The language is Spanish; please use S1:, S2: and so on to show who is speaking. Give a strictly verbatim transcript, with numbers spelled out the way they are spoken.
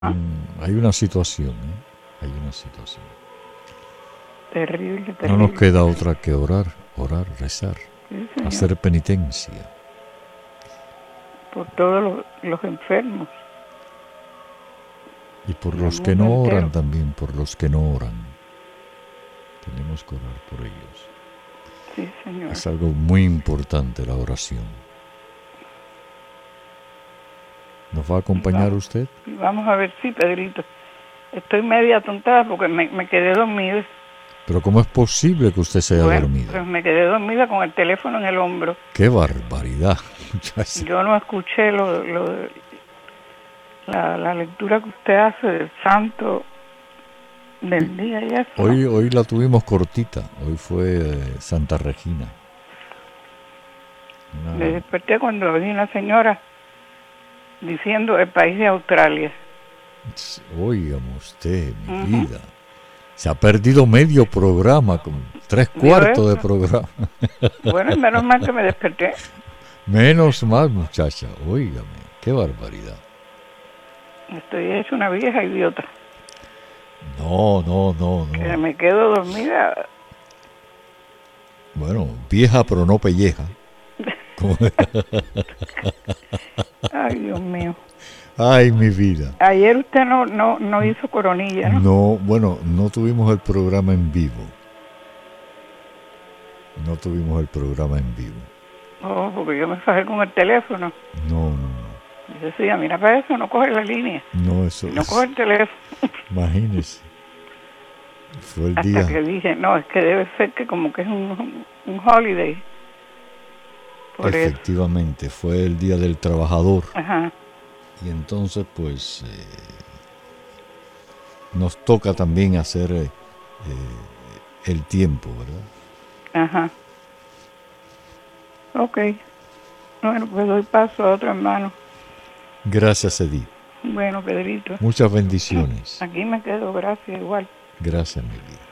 S1: Mm, hay una situación, ¿eh? Hay una situación.
S2: Terrible, terrible.
S1: No nos queda otra que orar, orar, rezar,
S2: Sí, señor.
S1: hacer penitencia.
S2: Por todos los, los enfermos.
S1: Y por
S2: Del
S1: los que
S2: mundo
S1: no
S2: entero.
S1: oran también, por los que no oran. Tenemos que orar por ellos.
S2: Sí, señor.
S1: Es algo muy importante la oración. ¿Nos va a acompañar
S2: Vamos.
S1: usted?
S2: Vamos a ver, sí, Pedrito. Estoy media atontada porque me, me quedé dormida.
S1: Pero ¿cómo es posible que usted se haya
S2: Bueno,
S1: dormido?
S2: pues me quedé dormida con el teléfono en el hombro.
S1: ¡Qué barbaridad! muchacha!
S2: Yo no escuché lo, lo, la, la lectura que usted hace del santo del día y eso. ¿no?
S1: Hoy, hoy la tuvimos cortita. Hoy fue eh, Santa Regina. Una-
S2: Me desperté cuando vi una señora diciendo el país de Australia.
S1: Óigame usted, mi
S2: Ujú.
S1: vida. Se ha perdido medio programa, con tres
S2: ¿Vio
S1: cuartos de
S2: eso?
S1: programa.
S2: Bueno, y menos mal que me desperté.
S1: Menos mal, muchacha. Óigame, qué barbaridad.
S2: Estoy hecha una vieja idiota.
S1: No, no, no,
S2: Que
S1: no.
S2: me quedo dormida.
S1: Bueno, vieja pero no pelleja. Como-
S2: Ay, Dios mío.
S1: Ay, mi vida.
S2: Ayer usted no, no, no hizo coronilla, ¿no?
S1: No, bueno, no tuvimos el programa en vivo. No tuvimos el programa en vivo.
S2: Oh, porque yo me fajé con el teléfono.
S1: No, no, no.
S2: Y decía, mira para eso, no coge la línea.
S1: No, eso
S2: No
S1: es.
S2: coge el teléfono.
S1: Imagínese. Fue el
S2: Hasta
S1: día.
S2: que dije, no, es que debe ser que como que es un, un holiday. Por eso.
S1: Efectivamente, fue el día del trabajador.
S2: Ajá.
S1: Y entonces, pues, eh, nos toca también hacer eh, eh, el tiempo, ¿verdad?
S2: Ajá. Ok. Bueno, pues doy paso a otro hermano.
S1: Gracias, Edith.
S2: Bueno, Pedrito.
S1: Muchas bendiciones.
S2: Aquí me quedo, gracias, igual.
S1: Gracias, mi vida.